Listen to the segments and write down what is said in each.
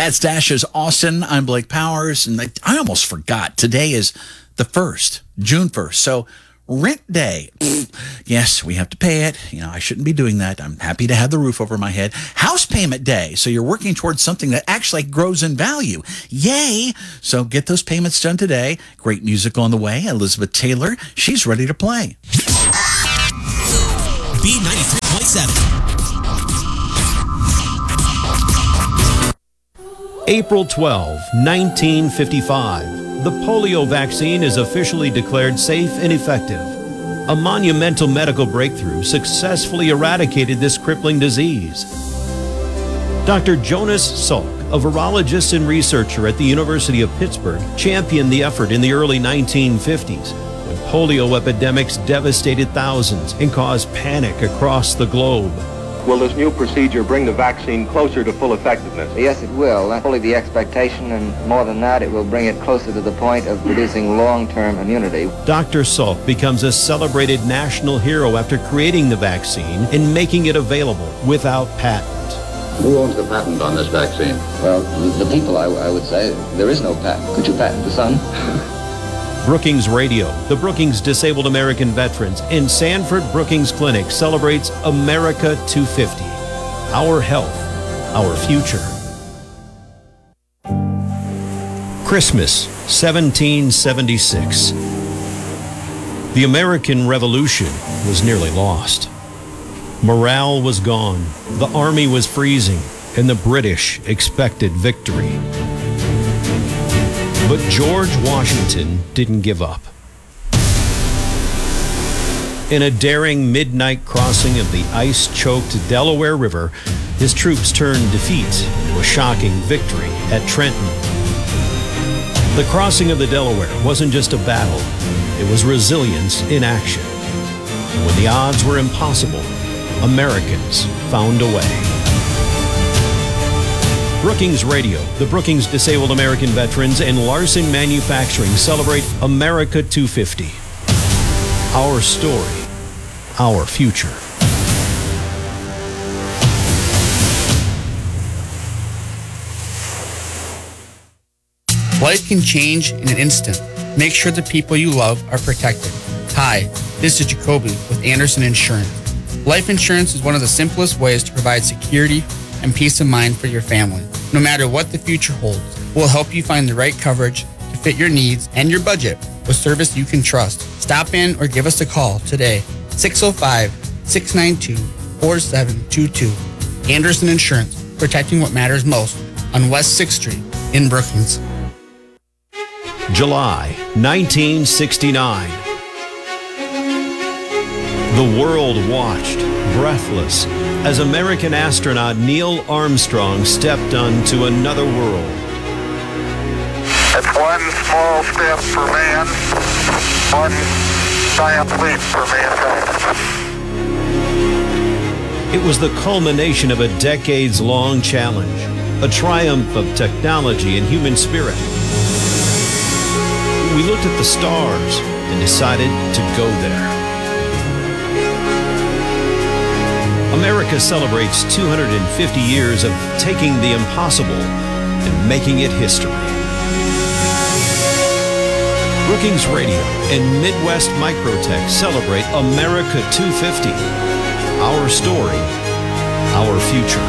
That's Dash's Austin. I'm Blake Powers, and I almost forgot. Today is the 1st, June 1st. So rent day. Yes, we have to pay it. I shouldn't be doing that. I'm happy to have the roof over my head. House payment day. So you're working towards something that actually grows in value. Yay! So get those payments done today. Great music on the way. Elizabeth Taylor, she's ready to play. B93.7. April 12, 1955. The polio vaccine is officially declared safe and effective. A monumental medical breakthrough successfully eradicated this crippling disease. Dr. Jonas Salk, a virologist and researcher at the University of Pittsburgh, championed the effort in the early 1950s when polio epidemics devastated thousands and caused panic across the globe. Will this new procedure bring the vaccine closer to full effectiveness? Yes, it will. That's fully the expectation, and more than that, it will bring it closer to the point of producing long-term immunity. Dr. Salk becomes a celebrated national hero after creating the vaccine and making it available without patent. Who owns the patent on this vaccine? Well, the people, I would say. There is no patent. Could you patent the sun? Brookings Radio, the Brookings Disabled American Veterans, and Sanford Brookings Clinic celebrates America 250. Our health, our future. Christmas, 1776. The American Revolution was nearly lost. Morale was gone, the army was freezing, and the British expected victory. But George Washington didn't give up. In a daring midnight crossing of the ice-choked Delaware River, his troops turned defeat into a shocking victory at Trenton. The crossing of the Delaware wasn't just a battle, it was resilience in action. And when the odds were impossible, Americans found a way. Brookings Radio, the Brookings Disabled American Veterans, and Larson Manufacturing celebrate America 250. Our story, our future. Life can change in an instant. Make sure the people you love are protected. Hi, this is Jacoby with Anderson Insurance. Life insurance is one of the simplest ways to provide security and peace of mind for your family. No matter what the future holds, we'll help you find the right coverage to fit your needs and your budget with service you can trust. Stop in or give us a call today, 605-692-4722. Anderson Insurance, protecting what matters most on West 6th Street in Brookings. July 1969. The world watched, breathless, as American astronaut Neil Armstrong stepped onto another world. It's one small step for man, one giant leap for mankind. It was the culmination of a decades-long challenge, a triumph of technology and human spirit. We looked at the stars and decided to go there. America celebrates 250 years of taking the impossible and making it history. Brookings Radio and Midwest Microtech celebrate America 250. Our story, our future.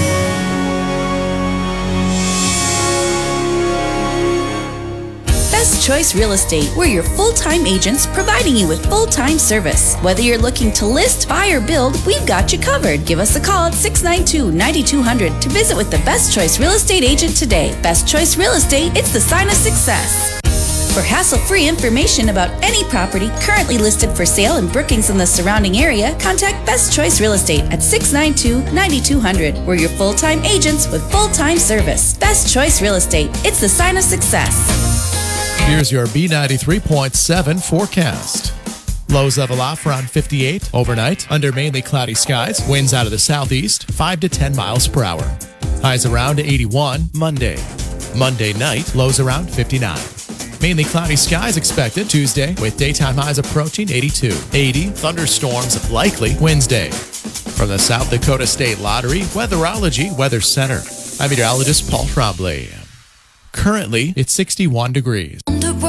Best Choice Real Estate. We're your full-time agents providing you with full-time service. Whether you're looking to list, buy, or build, we've got you covered. Give us a call at 692-9200 to visit with the Best Choice Real Estate agent today. Best Choice Real Estate, it's the sign of success. For hassle-free information about any property currently listed for sale in Brookings and the surrounding area, contact Best Choice Real Estate at 692-9200. We're your full-time agents with full-time service. Best Choice Real Estate, it's the sign of success. Here's your B93.7 forecast. Lows level off around 58 overnight under mainly cloudy skies. Winds out of the southeast 5 to 10 miles per hour. Highs around 81 Monday. Monday night, lows around 59. Mainly cloudy skies expected Tuesday with daytime highs approaching 82. 80 thunderstorms likely Wednesday. From the South Dakota State Lottery Weatherology Weather Center. I'm meteorologist Paul Trombley. Currently, it's 61 degrees.